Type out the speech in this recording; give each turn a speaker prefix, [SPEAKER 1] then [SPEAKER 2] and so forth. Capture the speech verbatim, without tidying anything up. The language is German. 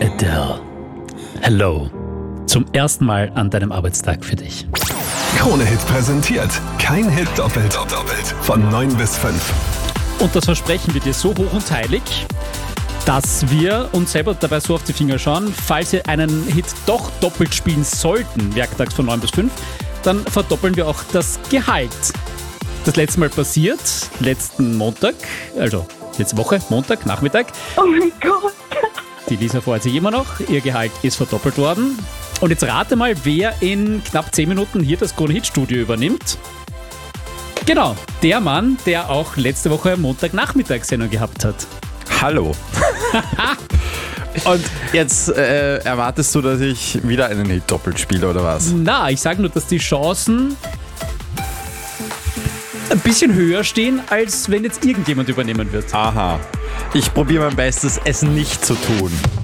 [SPEAKER 1] Adele. Hello. Zum ersten Mal an deinem Arbeitstag für dich.
[SPEAKER 2] Krone-Hit präsentiert. Kein Hit doppelt. doppelt. Von neun bis fünf.
[SPEAKER 1] Und das versprechen wir dir so hoch und heilig, dass wir uns selber dabei so auf die Finger schauen, falls wir einen Hit doch doppelt spielen sollten, werktags von neun bis fünf, dann verdoppeln wir auch das Gehalt. Das letzte Mal passiert, letzten Montag, also letzte Woche, Montag, Nachmittag.
[SPEAKER 3] Oh mein Gott.
[SPEAKER 1] Die Lisa freut sich immer noch, ihr Gehalt ist verdoppelt worden. Und jetzt rate mal, wer in knapp zehn Minuten hier das Krone-Hit-Studio übernimmt. Genau, der Mann, der auch letzte Woche Montagnachmittagssendung gehabt hat.
[SPEAKER 4] Hallo. Und jetzt äh, erwartest du, dass ich wieder einen Hit doppelt spiele, oder was?
[SPEAKER 1] Na, ich sage nur, dass die Chancen ein bisschen höher stehen, als wenn jetzt irgendjemand übernehmen wird.
[SPEAKER 4] Aha. Ich probiere mein Bestes, es nicht zu tun.